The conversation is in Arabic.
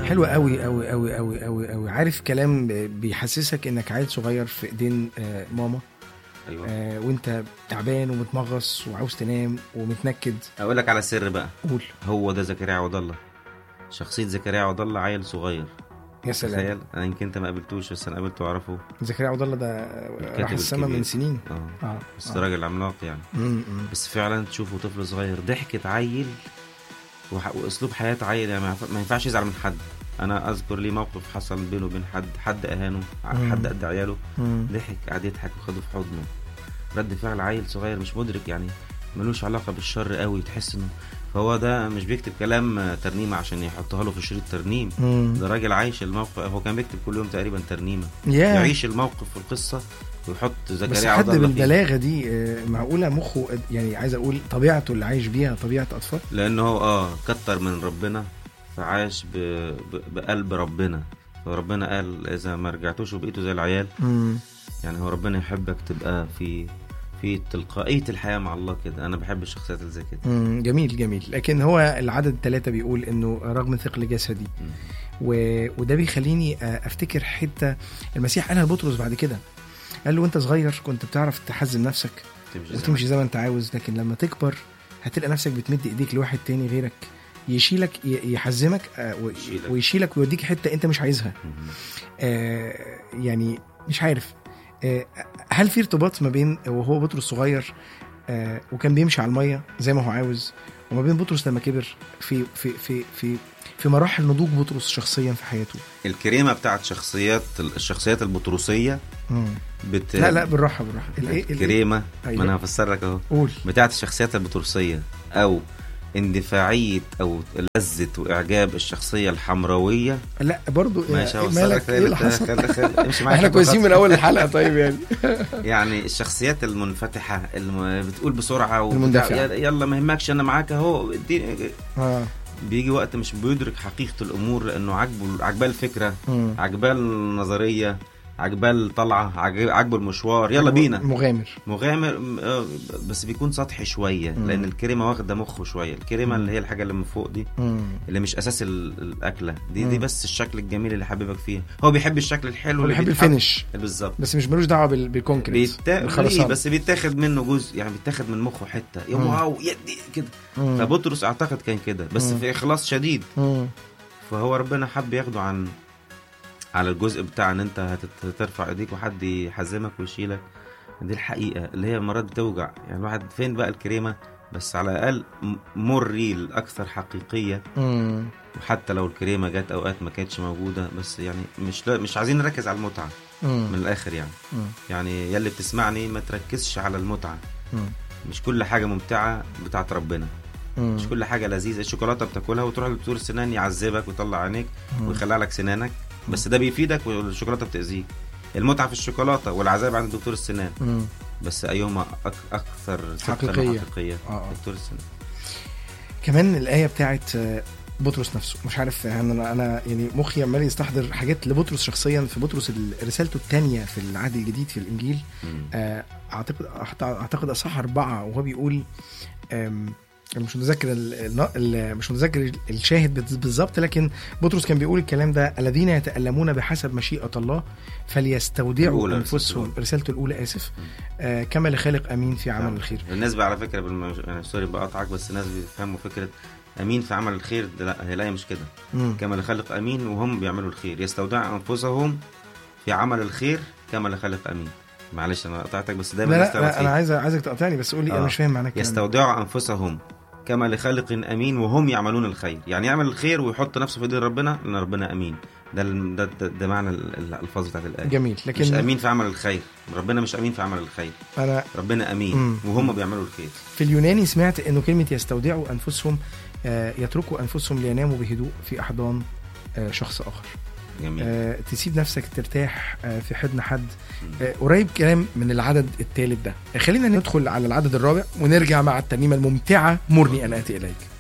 حلوة قوي قوي قوي قوي قوي قوي. عارف كلام بيحسسك انك عيل صغير في ايدين ماما. ايوه. وانت تعبان ومتمغص وعاوز تنام ومتنكد. اقول لك على سر بقى. قول. هو ده زكريا عوض الله، شخصيه زكريا عوض الله، عيل صغير. يا سلام. تخيل، انا يمكن انت ما قابلتوش بس انا قابلته واعرفه. زكريا عوض الله ده راح السما من سنين. بس راجل عملاق يعني. بس فعلا تشوفه طفل صغير، ضحكة عيل واسلوب حياه عيل يعني. ما ينفعش يزعل من حد. انا اذكر لي موقف حصل بينه وبين حد اهانه، حد قد عياله، ضحك قعد يضحك وخده في حضنه. رد فعل عيل صغير مش مدرك يعني، ملوش علاقه بالشر قوي، تحس انه فهو ده مش بيكتب كلام ترنيمه عشان يحطها له في شريط ترنيم. ده راجل عايش الموقف. هو كان بيكتب كل يوم تقريبا ترنيمه، يعيش الموقف في القصه ويحط زكريا عوض الله. بس حد بالبلاغه دي معقوله مخه يعني، عايز اقول طبيعته اللي عايش بيها طبيعه اطفال، لانه هو كتر من ربنا فعاش بقلب ربنا. فربنا قال اذا ما رجعتوش وبقيتوا زي العيال يعني هو ربنا يحبك تبقى في تلقائيه الحياه مع الله كده. انا بحب الشخصيات اللي زي كده. جميل جميل. لكن هو العدد 3 بيقول انه رغم ثقل جسدي وده بيخليني افتكر حته المسيح قالها لبطرس بعد كده. قال له وانت صغير كنت بتعرف تحزم نفسك وتمشي زي ما انت عاوز، لكن لما تكبر هتلقى نفسك بتمد ايديك لواحد تاني غيرك يشيلك، يحزمك ويشيلك ويوديك حته انت مش عايزها. يعني مش عارف هل في ارتباط ما بين وهو بطرس صغير وكان بيمشي على الميه زي ما هو عاوز، وما بين بطرس لما كبر في في في في في مراحل نضوج بطرس شخصيا في حياته؟ الكريمه بتاعت الشخصيات البطرسيه لا بالراحه الكريمه. أيوة. ما انا هفسر لك اهو. قول. بتاعت الشخصيات البطرسيه او اندفاعيه او لذه واعجاب الشخصيه الحمراويه. لا برضو مالك ايه اللي حصل؟ احنا كويسين من اول الحلقه. طيب يعني الشخصيات المنفتحه اللي بتقول بسرعه يلا ما يهمكش انا معاك اهو. بيجي وقت مش بيدرك حقيقه الامور، لانه عجبه الفكره، عجبه النظريه، عجبه الطلعه، عجبه المشوار، يلا بينا. مغامر بس بيكون سطحي شويه. لان الكريمه واخده مخه شويه. الكريمه اللي هي الحاجه اللي من فوق دي اللي مش اساس الاكله دي بس الشكل الجميل اللي حبيبك فيها. هو بيحب الشكل الحلو، بيحب الفينش بالظبط، بس مش ملوش دعوه بالكونكريت بس بيتاخد منه جزء يعني، بيتاخد من مخه حته يوم واو يدي كده. فبطرس اعتقد كان كده بس في اخلاص شديد. فهو ربنا حب ياخده على الجزء بتاع ان انت هترفع ايديك وحد يحزمك ويشيلك. دي الحقيقه اللي هي مرات بتوجع يعني. الواحد فين بقى الكريمه؟ بس على الاقل ريل اكثر حقيقيه. وحتى لو الكريمه جت اوقات ما كانتش موجوده، بس يعني مش عايزين نركز على المتعه من الاخر يعني. يعني يلي بتسمعني ما تركزش على المتعه. مش كل حاجه ممتعه بتاعت ربنا. مش كل حاجه لذيذه. الشوكولاته بتاكلها وتروح لدكتور السنان يعذبك ويطلع عينيك ويخلع لك سنانك، بس ده بيفيدك والشوكولاته بتأذيك. المتعه في الشوكولاته والعذاب عند دكتور السنان. بس ايهما اكثر حقيقيه؟ دكتور السنان. كمان الايه بتاعت بطرس نفسه، مش عارف انا يعني مخي عمال يستحضر حاجات لبطرس شخصيا. في بطرس رسالته الثانيه في العهد الجديد في الانجيل، اعتقد اصحاح 4، وهو بيقول مش متذكر الشاهد بالضبط، لكن بطرس كان بيقول الكلام ده: الذين يتألمون بحسب مشيئة الله فليستودعوا أنفسهم. رسالته الأولى كما لخالق أمين في عمل الخير. الناس على فكرة يعني سوري بقطعك، بس الناس بيفهموا فكرة أمين في عمل الخير. لا، هي لا مش كده. كما لخالق أمين وهم بيعملوا الخير. يستودعوا أنفسهم في عمل الخير كما لخالق أمين. معلش أنا قطعتك بس دايما لا أنا عايزك تقطعني بس قولي. أنا مش فاهم معنى كده. يستودعوا أنفسهم كما لخالق أمين وهم يعملون الخير. يعني يعمل الخير ويحط نفسه في ايد ربنا لأن ربنا أمين. ده معنى الألفاظ بتاعت الآية. جميل. لكن مش أمين في عمل الخير. ربنا مش أمين في عمل الخير. ربنا أمين وهم بيعملوا الخير. في اليوناني سمعت إنه كلمة يستودعوا أنفسهم يتركوا أنفسهم ليناموا بهدوء في أحضان شخص آخر. جميل. تسيب نفسك ترتاح في حضن حد. قريب كلام من العدد الثالث ده. خلينا ندخل على العدد الرابع ونرجع مع الترنيمة الممتعة مرني أن آتي إليك.